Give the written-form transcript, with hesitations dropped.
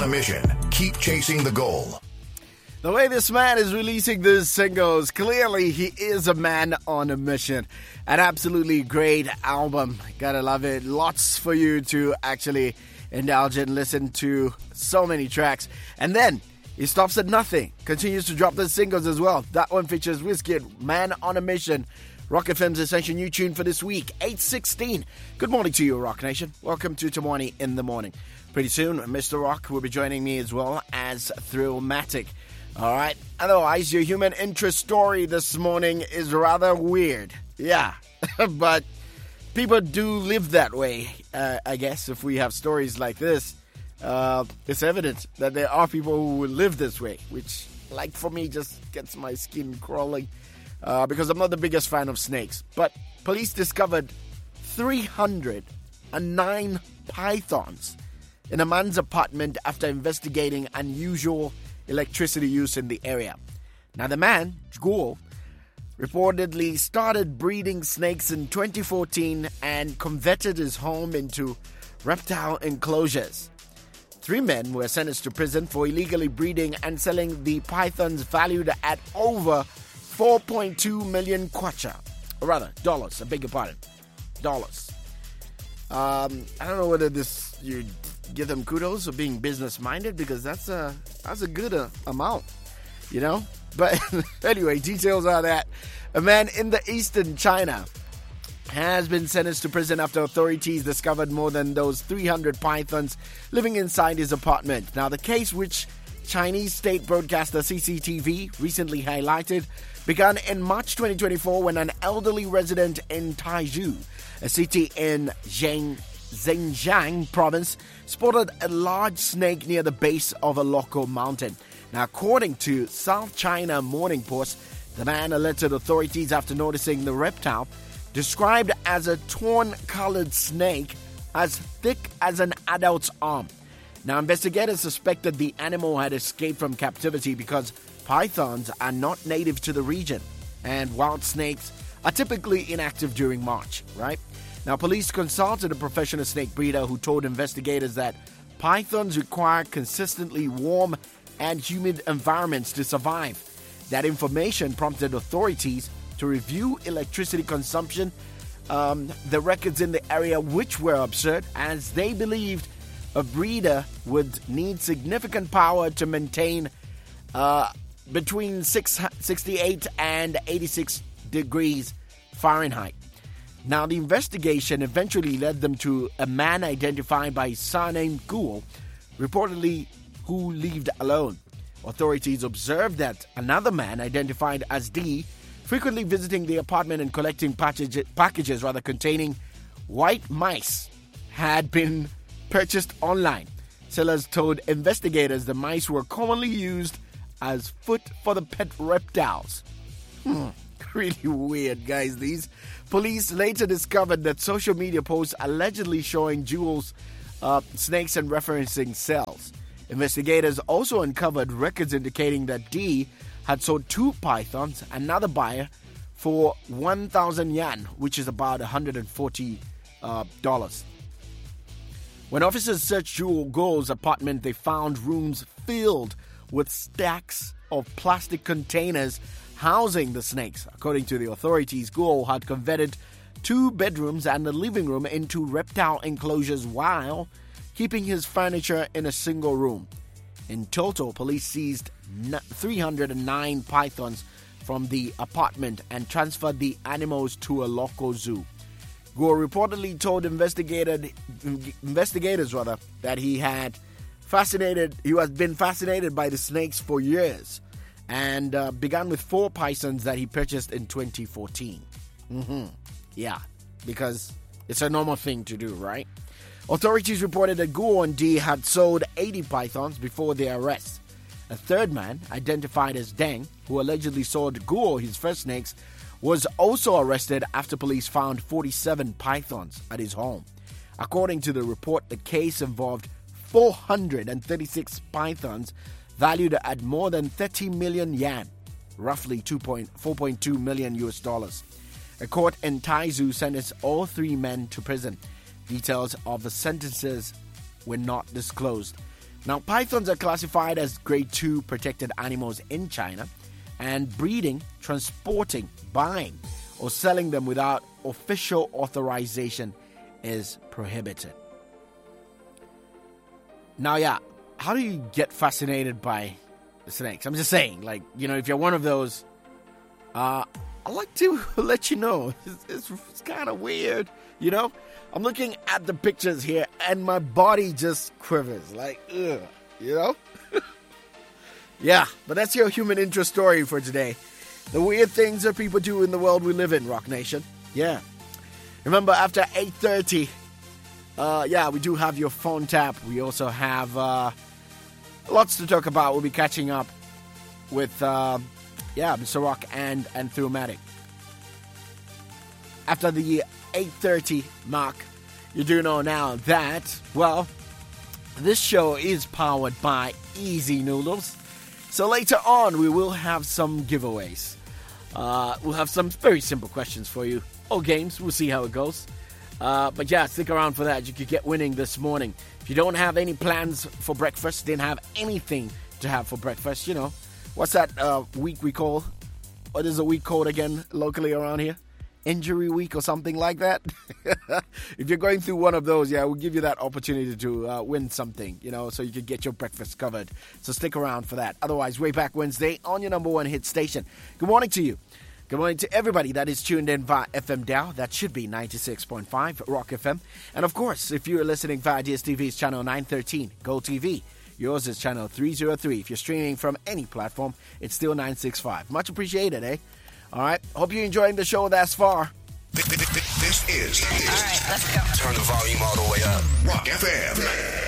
A mission. Keep chasing the goal. The way this man is releasing these singles, clearly he is a man on a mission. An absolutely great album. Gotta love it. Lots for you to actually indulge in, listen to so many tracks. And then he stops at nothing. Continues to drop the singles as well. That one features Wizkid, Man on a Mission. Rock FM's Essential New Tune for this week, 8:16. Good morning to you, Rock Nation. Welcome to Tomorrow in the Morning. Pretty soon, Mr. Rock will be joining me as well as Thrillmatic. All right. Otherwise, your human interest story this morning is rather weird. Yeah, but people do live that way, I guess. If we have stories like this, it's evident that there are people who live this way, which, like for me, just gets my skin crawling because I'm not the biggest fan of snakes. But police discovered 309 pythons in a man's apartment after investigating unusual electricity use in the area. Now, the man, Guo, reportedly started breeding snakes in 2014 and converted his home into reptile enclosures. 3 men were sentenced to prison for illegally breeding and selling the pythons valued at over 4.2 million kwacha. Or rather, dollars, I beg your pardon. Dollars. I don't know whether you give them kudos for being business-minded, because that's a good amount, you know? But anyway, details are that a man in the eastern China has been sentenced to prison after authorities discovered more than those 300 pythons living inside his apartment. Now, the case, which Chinese state broadcaster CCTV recently highlighted, began in March 2024 when an elderly resident in Taizhou, a city in Zhejiang province, spotted a large snake near the base of a local mountain. Now, according to South China Morning Post, the man alerted authorities after noticing the reptile, described as a torn-colored snake as thick as an adult's arm. Now, investigators suspected the animal had escaped from captivity because pythons are not native to the region, and wild snakes are typically inactive during March, right? Now, police consulted a professional snake breeder who told investigators that pythons require consistently warm and humid environments to survive. That information prompted authorities to review electricity consumption, the records in the area which were absurd, as they believed a breeder would need significant power to maintain between 68 and 86 degrees Fahrenheit. Now, the investigation eventually led them to a man identified by his surname Guo, reportedly who lived alone. Authorities observed that another man identified as D, frequently visiting the apartment and collecting packages containing white mice, had been purchased online. Sellers told investigators the mice were commonly used as food for the pet reptiles. Really weird, guys, these. Police later discovered that social media posts allegedly showing Jewel's snakes and referencing cells. Investigators also uncovered records indicating that D had sold 2 pythons, another buyer, for 1,000 yuan, which is about $140. When officers searched Jewel Guo's apartment, they found rooms filled with stacks of plastic containers housing the snakes. According to the authorities, Guo had converted 2 bedrooms and a living room into reptile enclosures while keeping his furniture in a single room. In total, police seized 309 pythons from the apartment and transferred the animals to a local zoo. Guo reportedly told investigators that he had been fascinated by the snakes for years, and began with 4 pythons that he purchased in 2014. Yeah, because it's a normal thing to do, right? Authorities reported that Guo and D had sold 80 pythons before their arrest. A third man, identified as Deng, who allegedly sold Guo his first snakes, was also arrested after police found 47 pythons at his home. According to the report, the case involved 436 pythons valued at more than 30 million yuan, roughly $4.2 million US. A court in Taizhou sentenced all 3 men to prison. Details of the sentences were not disclosed. Now, pythons are classified as grade 2 protected animals in China, and breeding, transporting, buying, or selling them without official authorization is prohibited. Now, yeah, how do you get fascinated by snakes? I'm just saying, like, if you're one of those, I'd like to let you know, it's kind of weird, I'm looking at the pictures here, and my body just quivers, like, ugh, Yeah, but that's your human interest story for today. The weird things that people do in the world we live in, Rock Nation. Yeah. Remember, after 8:30, we do have your phone tap. We also have lots to talk about. We'll be catching up with, Mr. Rock and Thumatic. After the 8:30 mark, you do know now that, this show is powered by Easy Noodles. So later on, we will have some giveaways. We'll have some very simple questions for you. Or games. We'll see how it goes. But yeah, stick around for that. You could get winning this morning. If you don't have any plans for breakfast, didn't have anything to have for breakfast, what's that week we call? What is the week called again locally around here? Injury week or something like that. If you're going through one of those, we'll give you that opportunity to win something, so you can get your breakfast covered. So stick around for that. Otherwise, Way Back Wednesday on your number one hit station. Good morning to you. Good morning to everybody that is tuned in via FM Dow. That should be 96.5 Rock FM. And of course, if you're listening via DSTV's channel 913, Go TV. Yours is channel 303. If you're streaming from any platform, it's still 965. Much appreciated, eh? All right. Hope you're enjoying the show thus far. This is. All right, let's go. Turn the volume all the way up. Rock FM.